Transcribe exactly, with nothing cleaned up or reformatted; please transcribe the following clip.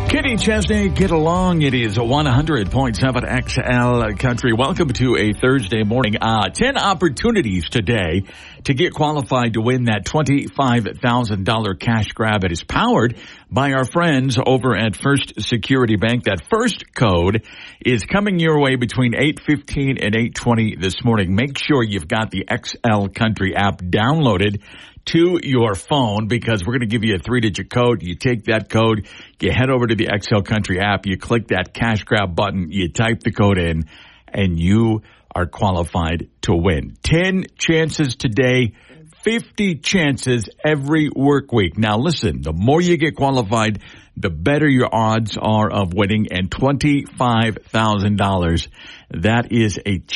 Kenny Chesney, get along. It is one hundred point seven X L Country. Welcome to a Thursday morning. Uh, ten opportunities today to get qualified to win that twenty-five thousand dollars cash grab. It is powered by our friends over at First Security Bank. That first code is coming your way between eight fifteen and eight twenty this morning. Make sure you've got the X L Country app downloaded to your phone, because we're going to give you a three-digit code. You take that code, you head over to the X L Country app, you click that cash grab button, you type the code in, and you are qualified to win. Ten chances today, fifty chances every work week. Now listen, the more you get qualified, the better your odds are of winning, and twenty-five thousand dollars. That is a